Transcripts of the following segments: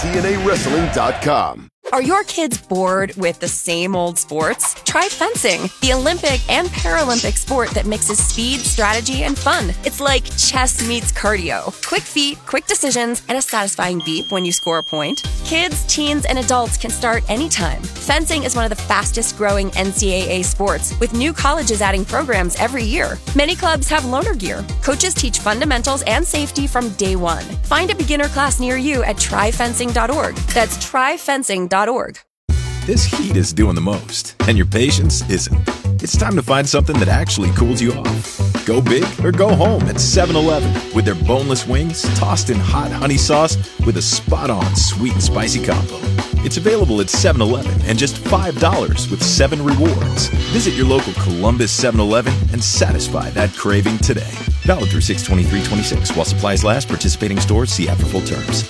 TNAWrestling.com. Are your kids bored with the same old sports? Try fencing, the Olympic and Paralympic sport that mixes speed, strategy, and fun. It's like chess meets cardio. Quick feet, quick decisions, and a satisfying beep when you score a point. Kids, teens, and adults can start anytime. Fencing is one of the fastest growing NCAA sports, with new colleges adding programs every year. Many clubs have loaner gear. Coaches teach fundamentals and safety from day one. Find a beginner class near you at tryfencing.org. That's tryfencing.org. This heat is doing the most, and your patience isn't. It's time to find something that actually cools you off. Go big or go home at 7-Eleven with their boneless wings tossed in hot honey sauce with a spot-on sweet and spicy combo. It's available at 7-Eleven and just $5 with 7 rewards. Visit your local Columbus 7-Eleven and satisfy that craving today. Valid through 6/23/26 while supplies last. Participating stores see app for full terms.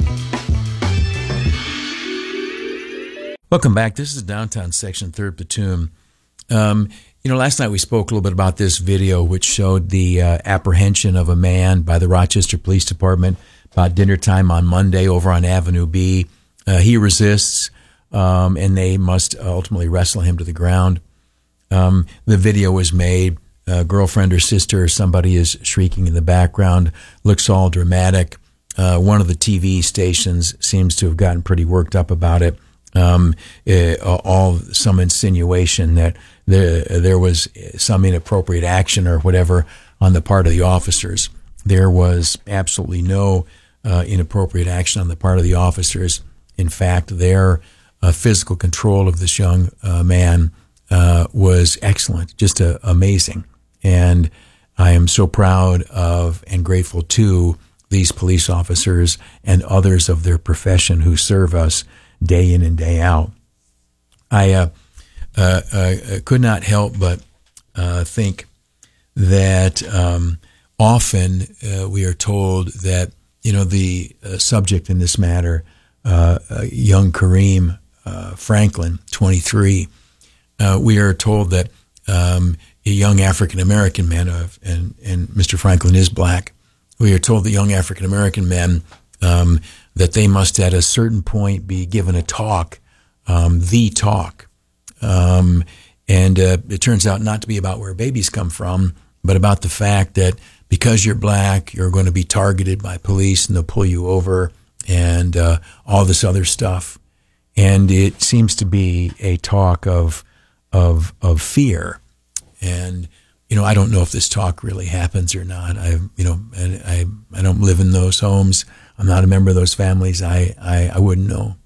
Welcome back. This is Downtown Section 3rd Platoon. Last night we spoke a little bit about this video which showed the apprehension of a man by the Rochester Police Department about dinner time on Monday over on Avenue B. He resists, and they must ultimately wrestle him to the ground. The video was made. A girlfriend or sister or somebody is shrieking in the background, looks all dramatic. One of the TV stations seems to have gotten pretty worked up about it. Some insinuation that there was some inappropriate action or whatever on the part of the officers. There was absolutely no inappropriate action on the part of the officers. In fact, their physical control of this young man was excellent, just amazing. And I am so proud of and grateful to these police officers and others of their profession who serve us day in and day out. I could not help but think that often we are told that, the subject in this matter, young Kareem Franklin, 23, we are told that a young African-American man, and Mr. Franklin is black, we are told that young African-American men that they must at a certain point be given a talk, the talk. And it turns out not to be about where babies come from, but about the fact that because you're black, you're going to be targeted by police and they'll pull you over and all this other stuff. And it seems to be a talk of fear. And I don't know if this talk really happens or not. I don't live in those homes. I'm not a member of those families. I wouldn't know.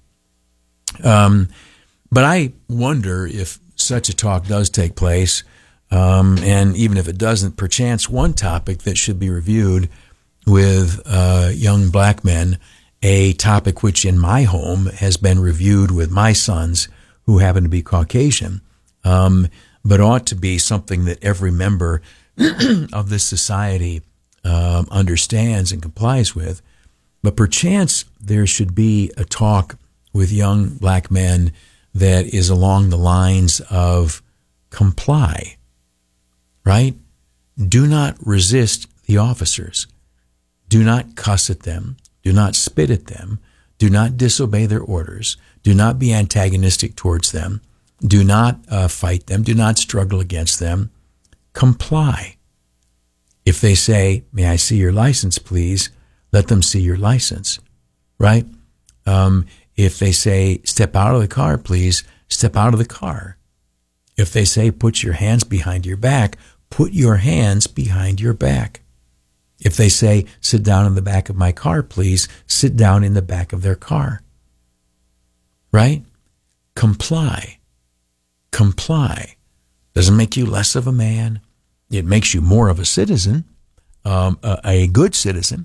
But I wonder if such a talk does take place, and even if it doesn't, perchance one topic that should be reviewed with young black men, a topic which in my home has been reviewed with my sons who happen to be Caucasian, but ought to be something that every member of this society understands and complies with. But perchance there should be a talk with young black men that is along the lines of comply, right? Do not resist the officers. Do not cuss at them. Do not spit at them. Do not disobey their orders. Do not be antagonistic towards them. Do not fight them. Do not struggle against them. Comply. If they say, "May I see your license, please?" let them see your license, right? If they say, "Step out of the car, please," step out of the car. If they say, "Put your hands behind your back," put your hands behind your back. If they say, "Sit down in the back of my car, please," sit down in the back of their car, right? Comply. Comply. Doesn't make you less of a man. It makes you more of a citizen, a good citizen.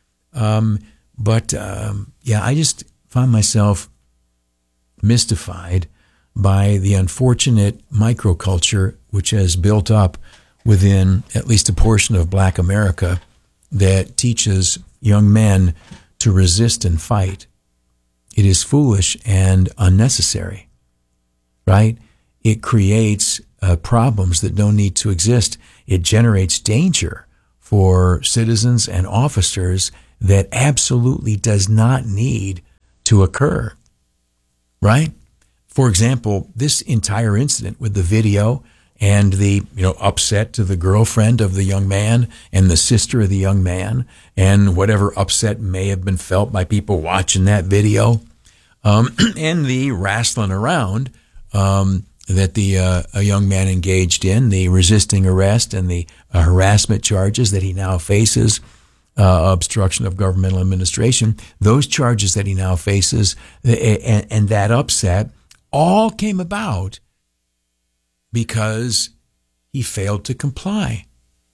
I just find myself mystified by the unfortunate microculture which has built up within at least a portion of black America that teaches young men to resist and fight. It is foolish and unnecessary, right? It creates problems that don't need to exist. It generates danger for citizens and officers that absolutely does not need to occur, right? For example, this entire incident with the video and the, upset to the girlfriend of the young man and the sister of the young man, and whatever upset may have been felt by people watching that video, and the wrestling around that the a young man engaged in, the resisting arrest and the harassment charges that he now faces, obstruction of governmental administration, those charges that he now faces, and that upset all came about because he failed to comply.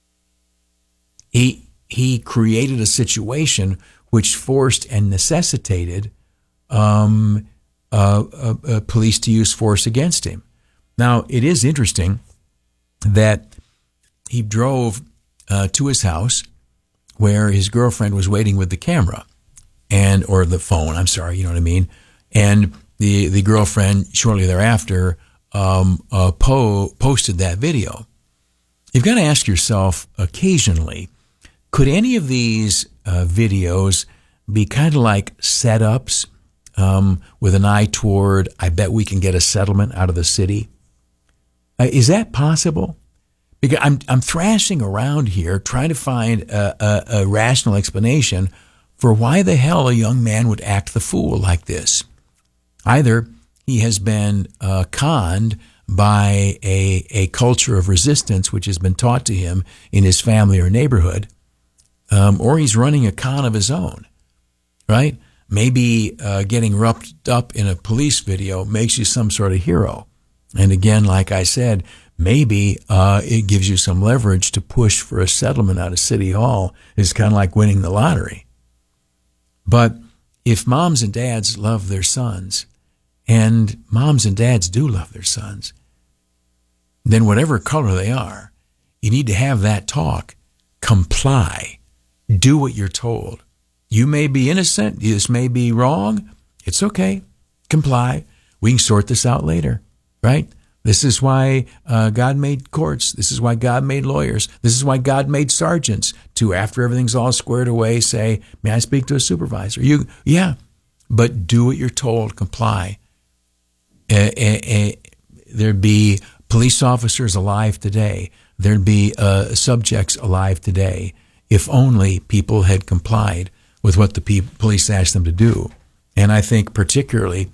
He created a situation which forced and necessitated police to use force against him. Now, it is interesting that he drove to his house where his girlfriend was waiting with the camera or the phone, you know what I mean? And the girlfriend shortly thereafter posted that video. You've got to ask yourself occasionally, could any of these videos be kind of like setups with an eye toward, I bet we can get a settlement out of the city? Is that possible? Because I'm thrashing around here trying to find a rational explanation for why the hell a young man would act the fool like this. Either he has been conned by a culture of resistance which has been taught to him in his family or neighborhood, or he's running a con of his own, right? Maybe getting wrapped up in a police video makes you some sort of hero. And again, like I said, maybe it gives you some leverage to push for a settlement out of City Hall. It's kind of like winning the lottery. But if moms and dads love their sons, and moms and dads do love their sons, then whatever color they are, you need to have that talk. Comply. Do what you're told. You may be innocent. This may be wrong. It's okay. Comply. We can sort this out later, right? This is why God made courts. This is why God made lawyers. This is why God made sergeants to, after everything's all squared away, say, may I speak to a supervisor? Yeah, but do what you're told. Comply. There'd be police officers alive today. There'd be subjects alive today if only people had complied with what the police asked them to do. And I think particularly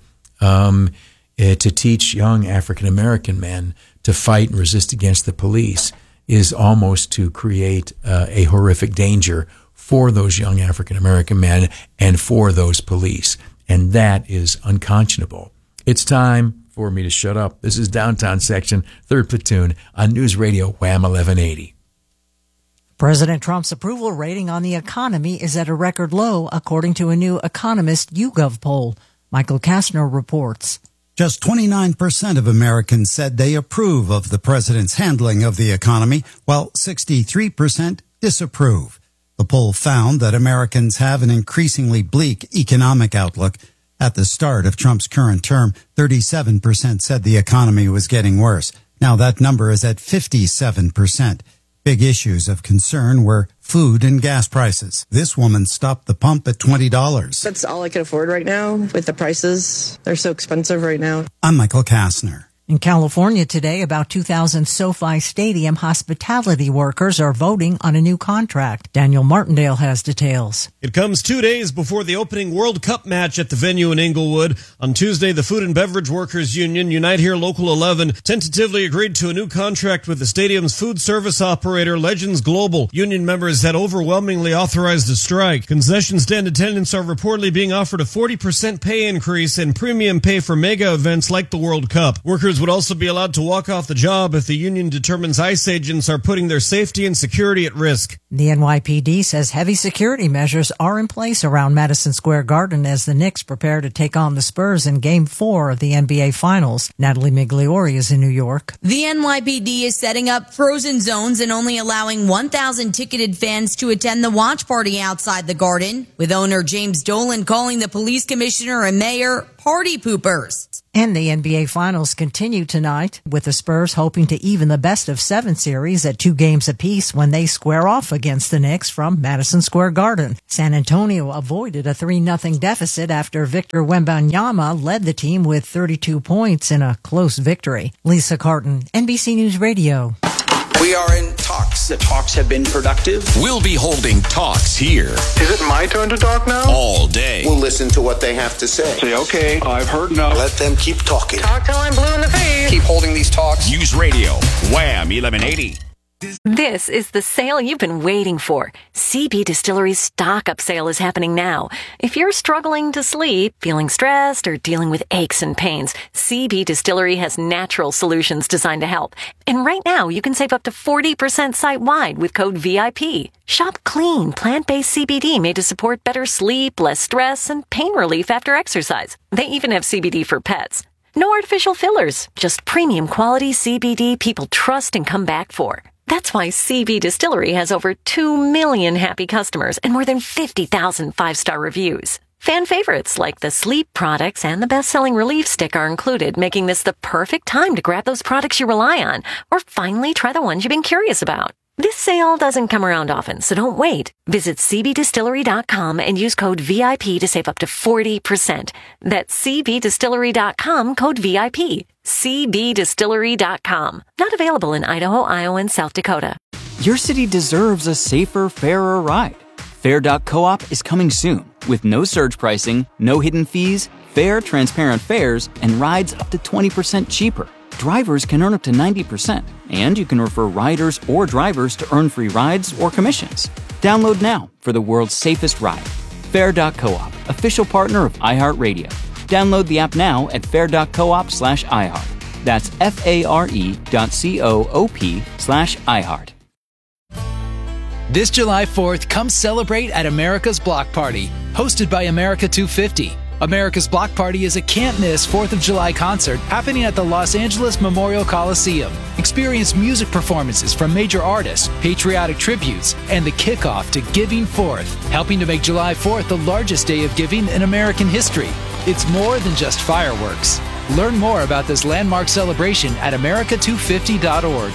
to teach young African-American men to fight and resist against the police is almost to create a horrific danger for those young African-American men and for those police. And that is unconscionable. It's time for me to shut up. This is Downtown Section, 3rd Platoon on News Radio Wham 1180. President Trump's approval rating on the economy is at a record low, according to a new Economist YouGov poll. Michael Kastner reports. Just 29% of Americans said they approve of the president's handling of the economy, while 63% disapprove. The poll found that Americans have an increasingly bleak economic outlook. At the start of Trump's current term, 37% said the economy was getting worse. Now that number is at 57%. Big issues of concern were food and gas prices. This woman stopped the pump at $20. That's all I can afford right now with the prices. They're so expensive right now. I'm Michael Kastner. In California today, about 2,000 SoFi Stadium hospitality workers are voting on a new contract. Daniel Martindale has details. It comes 2 days before the opening World Cup match at the venue in Inglewood. On Tuesday, the Food and Beverage Workers Union, Unite Here Local 11, tentatively agreed to a new contract with the stadium's food service operator, Legends Global. Union members had overwhelmingly authorized a strike. Concession stand attendants are reportedly being offered a 40% pay increase and premium pay for mega events like the World Cup. Workers would also be allowed to walk off the job if the union determines ICE agents are putting their safety and security at risk. The NYPD says heavy security measures are in place around Madison Square Garden as the Knicks prepare to take on the Spurs in Game 4 of the NBA Finals. Natalie Migliori is in New York. The NYPD is setting up frozen zones and only allowing 1,000 ticketed fans to attend the watch party outside the Garden, with owner James Dolan calling the police commissioner and mayor party poopers. And the NBA Finals continue tonight, with the Spurs hoping to even the best-of-7 series at 2 games apiece when they square off against the Knicks from Madison Square Garden. San Antonio avoided a 3-0 deficit after Victor Wembanyama led the team with 32 points in a close victory. Lisa Carton, NBC News Radio. We are in talks. The talks have been productive. We'll be holding talks here. Is it my turn to talk now? All day. We'll listen to what they have to say. Say, okay, I've heard enough. Let them keep talking. Talk till I'm blue in the face. Keep holding these talks. News Radio, Wham 1180. This is the sale you've been waiting for. CB Distillery's stock-up sale is happening now. If you're struggling to sleep, feeling stressed, or dealing with aches and pains, CB Distillery has natural solutions designed to help. And right now, you can save up to 40% site-wide with code VIP. Shop clean, plant-based CBD made to support better sleep, less stress, and pain relief after exercise. They even have CBD for pets. No artificial fillers, just premium quality CBD people trust and come back for. That's why CB Distillery has over 2 million happy customers and more than 50,000 5-star reviews. Fan favorites like the sleep products and the best-selling Relief Stick are included, making this the perfect time to grab those products you rely on or finally try the ones you've been curious about. This sale doesn't come around often, so don't wait. Visit cbdistillery.com and use code VIP to save up to 40%. That's cbdistillery.com, code VIP. cbdistillery.com. Not available in Idaho, Iowa, and South Dakota. Your city deserves a safer, fairer ride. Fair.coop is coming soon with no surge pricing, no hidden fees, fair, transparent fares, and rides up to 20% cheaper. Drivers can earn up to 90%, and you can refer riders or drivers to earn free rides or commissions. Download now for the world's safest ride. Fair.coop, official partner of iHeartRadio. Download the app now at fair.coop/iHeart. That's FARE.coop/iHeart. This July 4th, come celebrate at America's Block Party, hosted by America 250. America's Block Party is a can't-miss 4th of July concert happening at the Los Angeles Memorial Coliseum. Experience music performances from major artists, patriotic tributes, and the kickoff to Giving Forth, helping to make July 4th the largest day of giving in American history. It's more than just fireworks. Learn more about this landmark celebration at america250.org.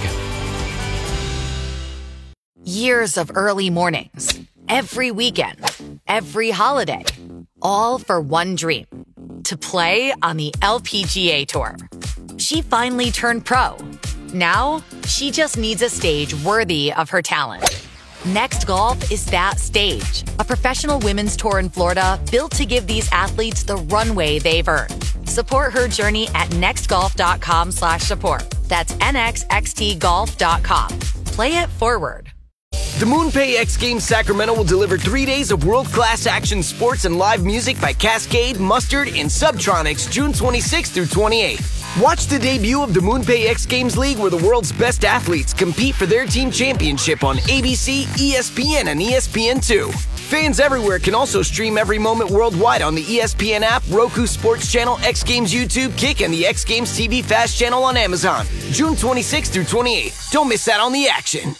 Years of early mornings, every weekend, every holiday, all for one dream, to play on the LPGA Tour. She finally turned pro. Now, she just needs a stage worthy of her talent. Next Golf is that stage, a professional women's tour in Florida built to give these athletes the runway they've earned. Support her journey at nextgolf.com/support. That's nxxtgolf.com. Play it forward. The MoonPay X Games Sacramento will deliver 3 days of world-class action sports and live music by Cascade, Mustard, and Subtronics June 26th through 28th. Watch the debut of the MoonPay X Games League, where the world's best athletes compete for their team championship on ABC, ESPN, and ESPN2. Fans everywhere can also stream every moment worldwide on the ESPN app, Roku Sports Channel, X Games YouTube, Kick, and the X Games TV Fast channel on Amazon. June 26th through 28th. Don't miss out on the action.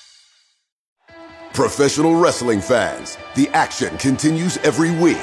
Professional wrestling fans, the action continues every week.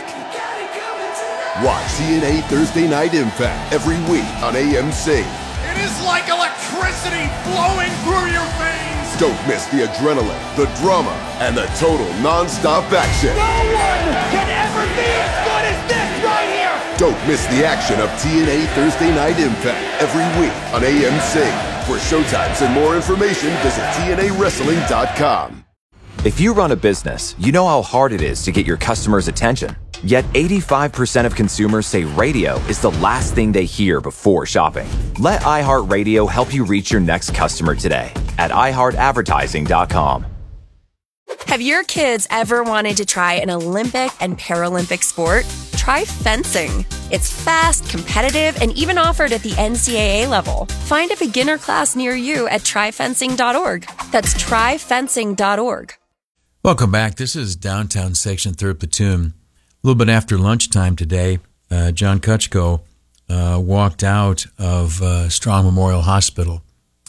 Watch TNA Thursday Night Impact every week on AMC. It is like electricity flowing through your veins. Don't miss the adrenaline, the drama, and the total non-stop action. No one can ever be as good as this right here. Don't miss the action of TNA Thursday Night Impact every week on AMC. For showtimes and more information, visit TNAWrestling.com. If you run a business, you know how hard it is to get your customers' attention. Yet 85% of consumers say radio is the last thing they hear before shopping. Let iHeartRadio help you reach your next customer today at iHeartAdvertising.com. Have your kids ever wanted to try an Olympic and Paralympic sport? Try fencing. It's fast, competitive, and even offered at the NCAA level. Find a beginner class near you at tryfencing.org. That's tryfencing.org. Welcome back. This is Downtown Section 3rd Platoon. A little bit after lunchtime today, John Kutchko walked out of Strong Memorial Hospital.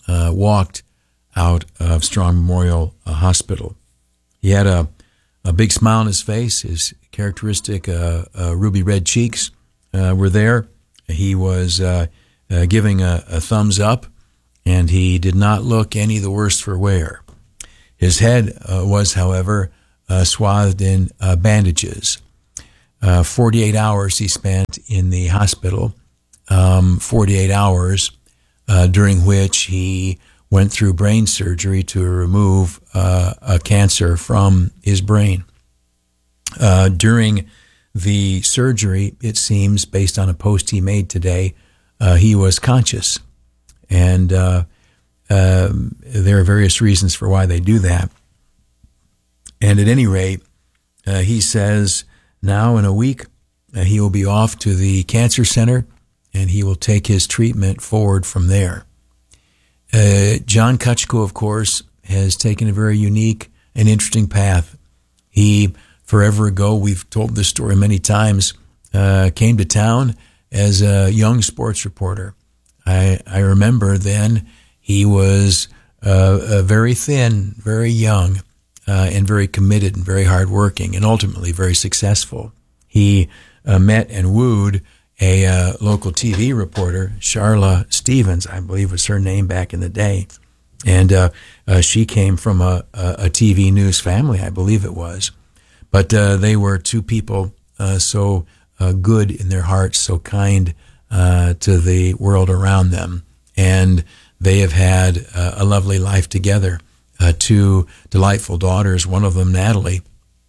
He had a big smile on his face, his characteristic ruby red cheeks, were there. He was giving a thumbs up, and he did not look any the worse for wear. His head was, however, swathed in bandages. 48 hours he spent in the hospital, 48 hours during which he went through brain surgery to remove a cancer from his brain. During the surgery, it seems, based on a post he made today, he was conscious. And there are various reasons for why they do that. And at any rate, he says now in a week, he will be off to the cancer center, and he will take his treatment forward from there. John Kutchko, of course, has taken a very unique and interesting path. He, forever ago, we've told this story many times, came to town as a young sports reporter. I remember then he was very thin, very young, and very committed and very hardworking, and ultimately very successful. He met and wooed a local TV reporter, Charla Stevens, I believe was her name back in the day. And she came from a TV news family, I believe it was. But they were two people so good in their hearts, so kind to the world around them. And they have had a lovely life together. Two delightful daughters, one of them, Natalie,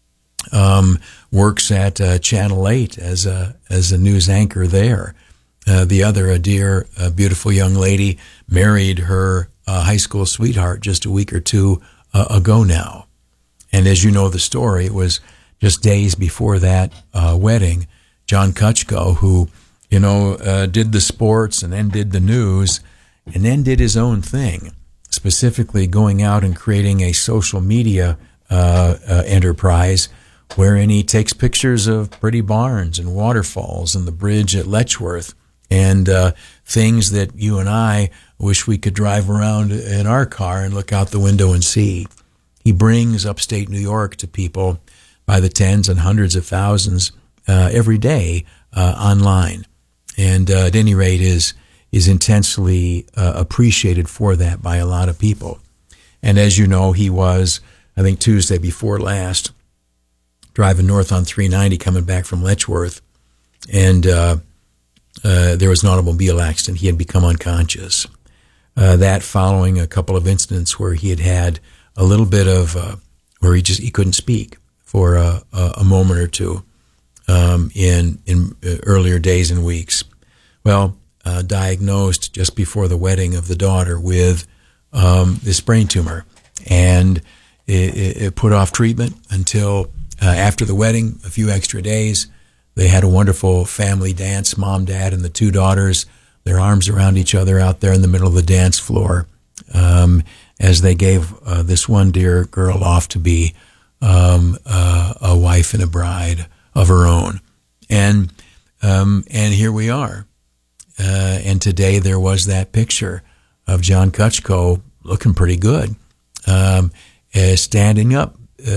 works at Channel 8 as a news anchor there. The other, a dear, beautiful young lady, married her high school sweetheart just a week or two ago now. And as you know the story, it was just days before that wedding, John Kutchko, who, did the sports and then did the news and then did his own thing, specifically going out and creating a social media enterprise wherein he takes pictures of pretty barns and waterfalls and the bridge at Letchworth and things that you and I wish we could drive around in our car and look out the window and see. He brings upstate New York to people by the tens and hundreds of thousands every day online. And at any rate is intensely appreciated for that by a lot of people. And as you know, he was, I think Tuesday before last, driving north on 390 coming back from Letchworth, and there was an automobile accident. He had become unconscious. That following a couple of incidents where he had a little bit of where he couldn't speak for a moment or two in earlier days and weeks. Well, diagnosed just before the wedding of the daughter with this brain tumor, and it put off treatment until after the wedding, a few extra days. They had a wonderful family dance, mom, dad, and the two daughters, their arms around each other out there in the middle of the dance floor, as they gave this one dear girl off to be a wife and a bride of her own. And here we are. And today there was that picture of John Kutchko looking pretty good, standing up,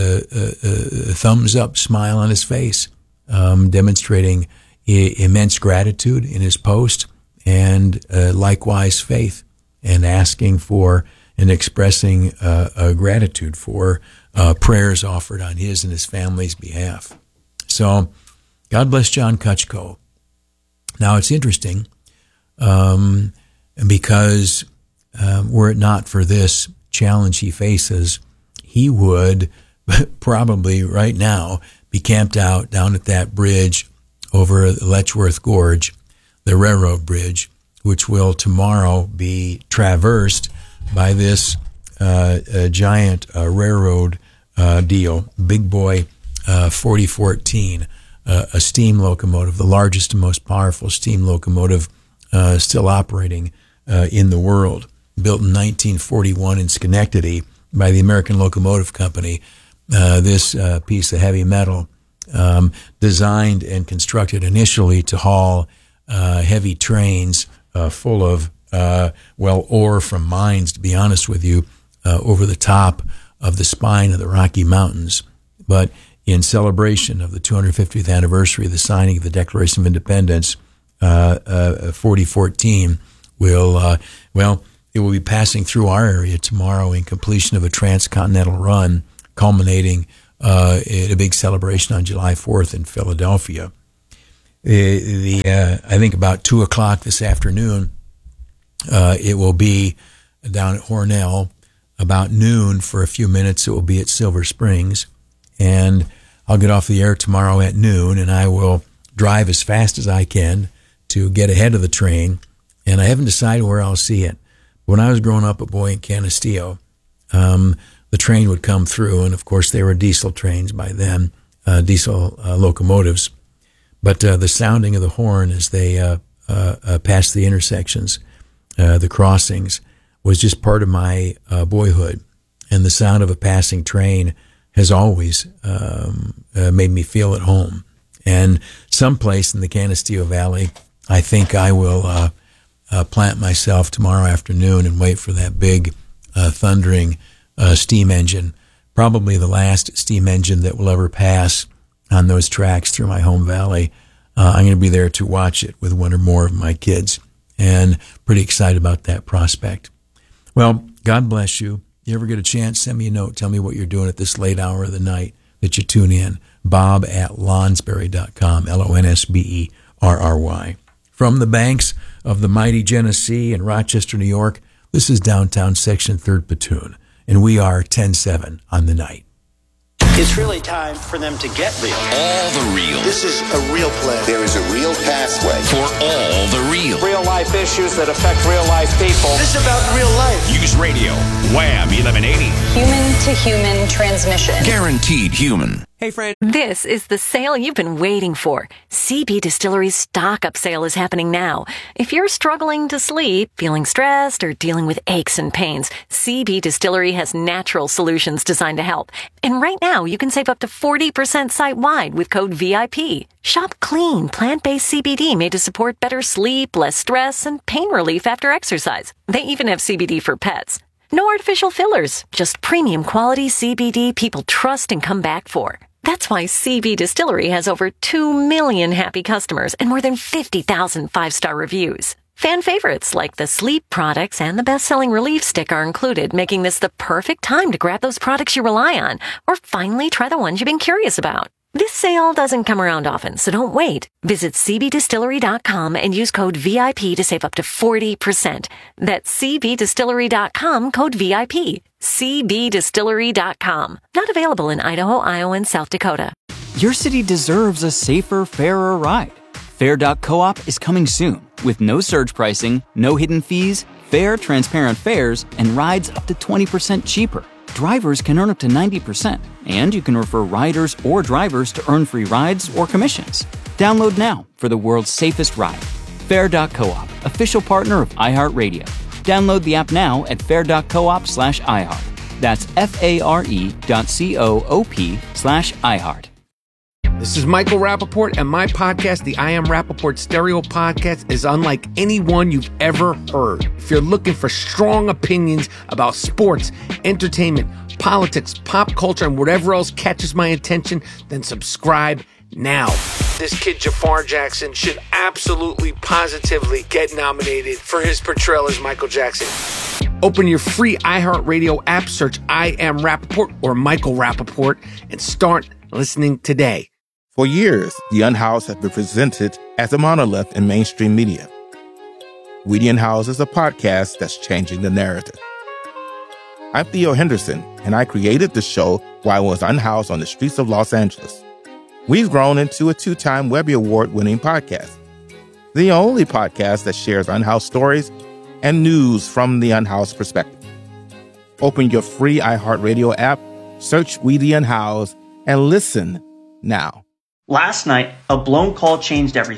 thumbs up, smile on his face, demonstrating immense gratitude in his post, and likewise faith, and asking for and expressing gratitude for prayers offered on his and his family's behalf. So, God bless John Kutchko. Now, it's interesting because were it not for this challenge he faces, he would probably right now be camped out down at that bridge over the Letchworth Gorge, the railroad bridge, which will tomorrow be traversed by this giant railroad deal, Big Boy 4014, a steam locomotive, the largest and most powerful steam locomotive still operating in the world, built in 1941 in Schenectady by the American Locomotive Company. This piece of heavy metal, designed and constructed initially to haul heavy trains full of, ore from mines, to be honest with you, over the top of the spine of the Rocky Mountains. But in celebration of the 250th anniversary of the signing of the Declaration of Independence, 4014, it will be passing through our area tomorrow in completion of a transcontinental run, culminating in a big celebration on July 4th in Philadelphia. I think about 2 o'clock this afternoon, it will be down at Hornell. About noon, for a few minutes, it will be at Silver Springs. And I'll get off the air tomorrow at noon, and I will drive as fast as I can to get ahead of the train. And I haven't decided where I'll see it. When I was growing up a boy in Canisteo, the train would come through, and of course they were diesel trains by then, diesel locomotives. But the sounding of the horn as they passed the intersections, the crossings, was just part of my boyhood. And the sound of a passing train has always made me feel at home. And someplace in the Canisteo Valley, I think I will plant myself tomorrow afternoon and wait for that big thundering steam engine, probably the last steam engine that will ever pass on those tracks through my home valley. I'm going to be there to watch it with one or more of my kids, and pretty excited about that prospect. Well, God bless you. You ever get a chance, send me a note. Tell me what you're doing at this late hour of the night that you tune in. Bob@lonsberry.com, LONSBERRY. From the banks of the mighty Genesee in Rochester, New York, this is Downtown Section 3rd Platoon, and we are 10-7 on the night. It's really time for them to get real. All the real. This is a real plan. There is a real pathway for all the real. Real life issues that affect real life people. This is about real life. Use radio. Wham 1180. Human to human transmission. Guaranteed human. Hey, friend. This is the sale you've been waiting for. CB Distillery's stock-up sale is happening now. If you're struggling to sleep, feeling stressed, or dealing with aches and pains, CB Distillery has natural solutions designed to help. And right now, you can save up to 40% site-wide with code VIP. Shop clean, plant-based CBD made to support better sleep, less stress, and pain relief after exercise. They even have CBD for pets. No artificial fillers, just premium quality CBD people trust and come back for. That's why CB Distillery has over 2 million happy customers and more than 50,000 5-star reviews. Fan favorites like the sleep products and the best-selling Relief Stick are included, making this the perfect time to grab those products you rely on or finally try the ones you've been curious about. This sale doesn't come around often, so don't wait. Visit cbdistillery.com and use code VIP to save up to 40%. That's cbdistillery.com, code VIP. cbdistillery.com. Not available in Idaho, Iowa, and South Dakota. Your city deserves a safer, fairer ride. Fair.coop is coming soon with no surge pricing, no hidden fees, fair, transparent fares, and rides up to 20% cheaper. Drivers can earn up to 90%, and you can refer riders or drivers to earn free rides or commissions. Download now for the world's safest ride. Fair.coop, official partner of iHeartRadio. Download the app now at fair.coop/iHeart. That's FARE.coop/iHeart. This is Michael Rappaport, and my podcast, the I Am Rappaport Stereo Podcast, is unlike any one you've ever heard. If you're looking for strong opinions about sports, entertainment, politics, pop culture, and whatever else catches my attention, then subscribe now. This kid, Jafar Jackson, should absolutely, positively get nominated for his portrayal as Michael Jackson. Open your free iHeartRadio app, search I Am Rappaport or Michael Rappaport, and start listening today. For years, The Unhoused has been presented as a monolith in mainstream media. We The Unhoused is a podcast that's changing the narrative. I'm Theo Henderson, and I created the show while I was unhoused on the streets of Los Angeles. We've grown into a 2-time Webby Award-winning podcast, the only podcast that shares unhoused stories and news from the unhoused perspective. Open your free iHeartRadio app, search We The Unhoused, and listen now. Last night, a blown call changed everything.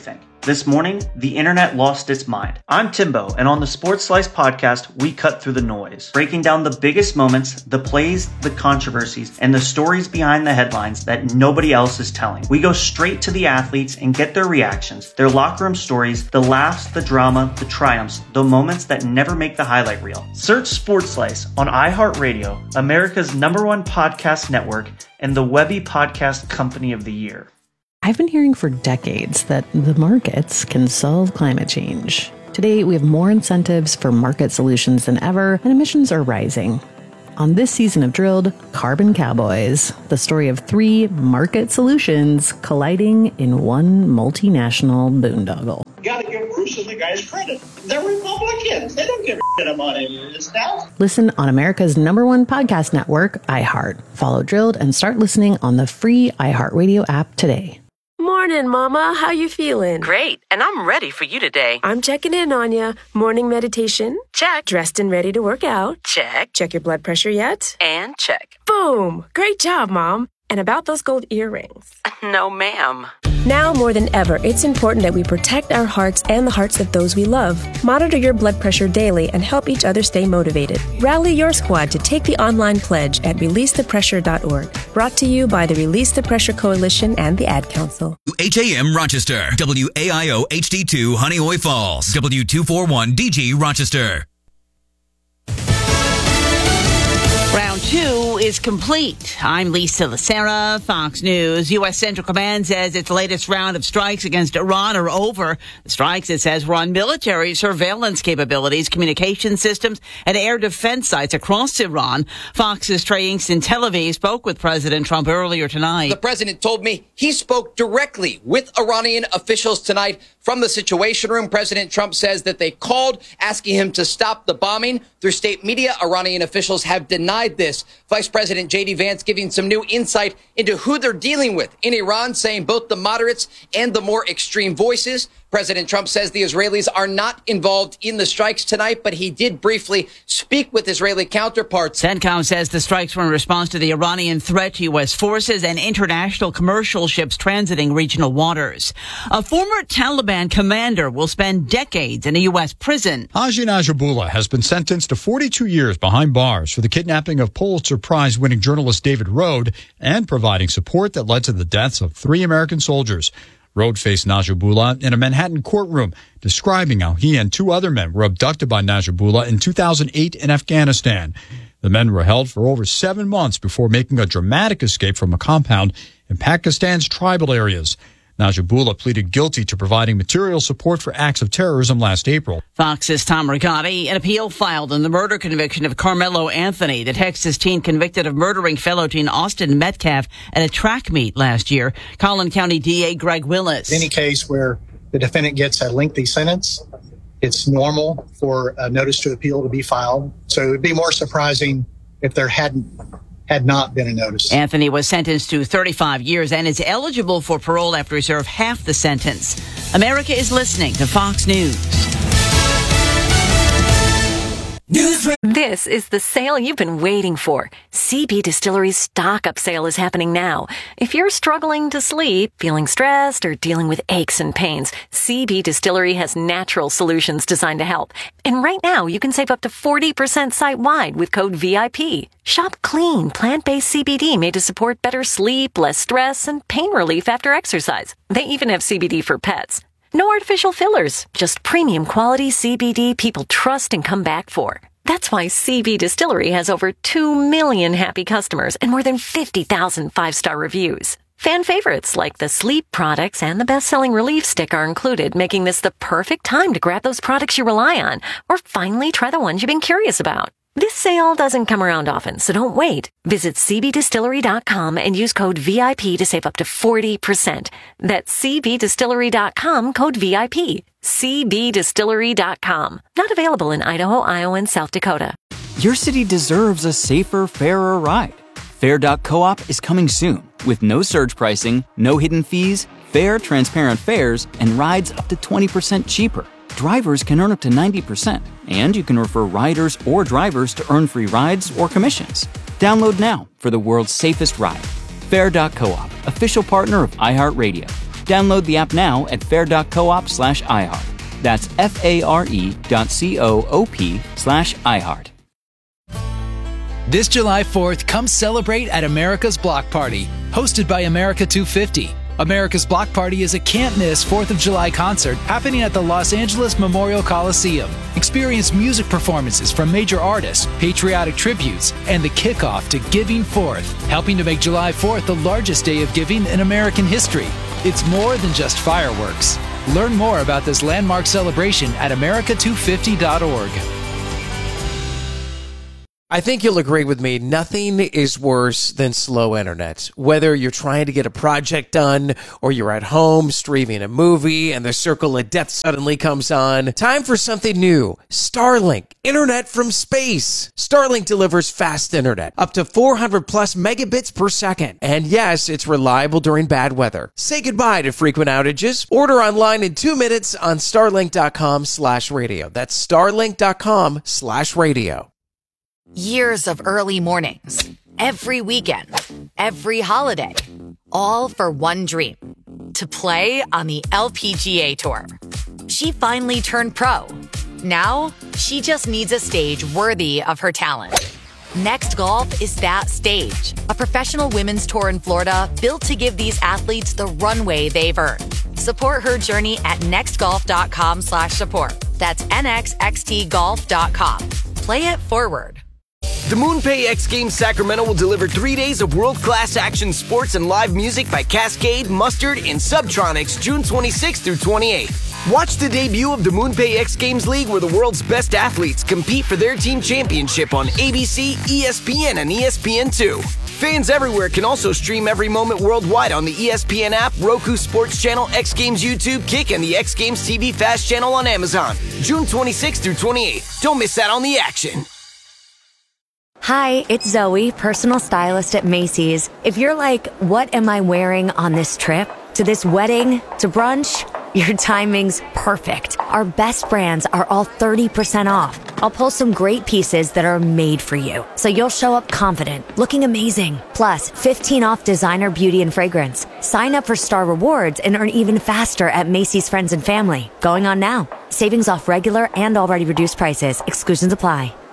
This morning, the internet lost its mind. I'm Timbo, and on the Sports Slice podcast, we cut through the noise, breaking down the biggest moments, the plays, the controversies, and the stories behind the headlines that nobody else is telling. We go straight to the athletes and get their reactions, their locker room stories, the laughs, the drama, the triumphs, the moments that never make the highlight reel. Search Sports Slice on iHeartRadio, America's #1 podcast network, and the Webby Podcast Company of the Year. I've been hearing for decades that the markets can solve climate change. Today, we have more incentives for market solutions than ever, and emissions are rising. On this season of Drilled, Carbon Cowboys, the story of 3 market solutions colliding in one multinational boondoggle. You gotta give Bruce and the guys credit. They're Republicans. They don't give a shit about any of this stuff. Listen on America's #1 podcast network, iHeart. Follow Drilled and start listening on the free iHeartRadio app today. Morning, Mama. How you feeling? Great, and I'm ready for you today. I'm checking in on you. Morning meditation? Check. Dressed and ready to work out? Check. Check your blood pressure yet? And check. Boom! Great job, Mom. And about those gold earrings? No, ma'am. Now more than ever, it's important that we protect our hearts and the hearts of those we love. Monitor your blood pressure daily and help each other stay motivated. Rally your squad to take the online pledge at releasethepressure.org. Brought to you by the Release the Pressure Coalition and the Ad Council. HAM Rochester, WAIO HD2 Honeoye Falls, W241DG Rochester. Round 2 is complete. I'm Lisa Lacera, Fox News. U.S. Central Command says its latest round of strikes against Iran are over. The strikes, it says, were on military surveillance capabilities, communication systems, and air defense sites across Iran. Fox's Trey Inks in Tel Aviv spoke with President Trump earlier tonight. The president told me he spoke directly with Iranian officials tonight from the Situation Room. President Trump says that they called asking him to stop the bombing. Through state media, Iranian officials have denied this. Vice President J.D. Vance giving some new insight into who they're dealing with in Iran, saying both the moderates and the more extreme voices. President Trump says the Israelis are not involved in the strikes tonight, but he did briefly speak with Israeli counterparts. CENTCOM says the strikes were in response to the Iranian threat to U.S. forces and international commercial ships transiting regional waters. A former Taliban commander will spend decades in a U.S. prison. Haji Najibullah has been sentenced to 42 years behind bars for the kidnapping of Pulitzer Prize-winning journalist David Rode and providing support that led to the deaths of 3 American soldiers. Rode faced Najibullah in a Manhattan courtroom, describing how he and 2 other men were abducted by Najibullah in 2008 in Afghanistan. The men were held for over 7 months before making a dramatic escape from a compound in Pakistan's tribal areas. Najibullah pleaded guilty to providing material support for acts of terrorism last April. Fox's Tom Rigotti. An appeal filed in the murder conviction of Carmelo Anthony, the Texas teen convicted of murdering fellow teen Austin Metcalf at a track meet last year. Collin County DA Greg Willis. In any case where the defendant gets a lengthy sentence, it's normal for a notice to appeal to be filed. So it would be more surprising if there had not been a notice. Anthony was sentenced to 35 years and is eligible for parole after he served half the sentence. America is listening to Fox News. This is the sale you've been waiting for. CB Distillery's stock-up sale is happening now. If you're struggling to sleep, feeling stressed, or dealing with aches and pains, CB Distillery has natural solutions designed to help. And right now, you can save up to 40% site-wide with code VIP. Shop clean, plant-based CBD made to support better sleep, less stress, and pain relief after exercise. They even have CBD for pets. No artificial fillers, just premium quality CBD people trust and come back for. That's why CB Distillery has over 2 million happy customers and more than 50,000 5-star reviews. Fan favorites like the sleep products and the best-selling Relief Stick are included, making this the perfect time to grab those products you rely on or finally try the ones you've been curious about. This sale doesn't come around often, so don't wait. Visit cbdistillery.com and use code VIP to save up to 40%. That's cbdistillery.com, code VIP. cbdistillery.com. Not available in Idaho, Iowa, and South Dakota. Your city deserves a safer, fairer ride. Fair.coop is coming soon with no surge pricing, no hidden fees, fair, transparent fares, and rides up to 20% cheaper. Drivers can earn up to 90%, and you can refer riders or drivers to earn free rides or commissions. Download now for the world's safest ride. Fair.coop, official partner of iHeartRadio. Download the app now at fair.coop/iHeart. That's FARE.coop/iHeart. This July 4th, come celebrate at America's Block Party, hosted by America 250. America's Block Party is a can't-miss 4th of July concert happening at the Los Angeles Memorial Coliseum. Experience music performances from major artists, patriotic tributes, and the kickoff to Giving Forth, helping to make July 4th the largest day of giving in American history. It's more than just fireworks. Learn more about this landmark celebration at america250.org. I think you'll agree with me, nothing is worse than slow internet. Whether you're trying to get a project done or you're at home streaming a movie and the circle of death suddenly comes on, time for something new. Starlink, internet from space. Starlink delivers fast internet, up to 400 plus megabits per second. And yes, it's reliable during bad weather. Say goodbye to frequent outages. Order online in 2 minutes on starlink.com/radio. That's starlink.com/radio. Years of early mornings, every weekend, every holiday, all for one dream, to play on the LPGA Tour. She finally turned pro. Now, she just needs a stage worthy of her talent. Next Golf is that stage, a professional women's tour in Florida built to give these athletes the runway they've earned. Support her journey at nextgolf.com/support. That's nxxtgolf.com. Play it forward. The MoonPay X Games Sacramento will deliver 3 days of world-class action sports and live music by Cascade, Mustard, and Subtronics June 26th through 28th. Watch the debut of the MoonPay X Games League, where the world's best athletes compete for their team championship on ABC, ESPN, and ESPN2. Fans everywhere can also stream every moment worldwide on the ESPN app, Roku Sports Channel, X Games YouTube, Kick, and the X Games TV Fast Channel on Amazon. June 26th through 28th. Don't miss out on the action. Hi, it's Zoe, personal stylist at Macy's. If you're like, what am I wearing on this trip? To this wedding? To brunch? Your timing's perfect. Our best brands are all 30% off. I'll pull some great pieces that are made for you, so you'll show up confident, looking amazing. Plus, 15 off designer beauty and fragrance. Sign up for Star Rewards and earn even faster at Macy's Friends and Family. Going on now. Savings off regular and already reduced prices. Exclusions apply.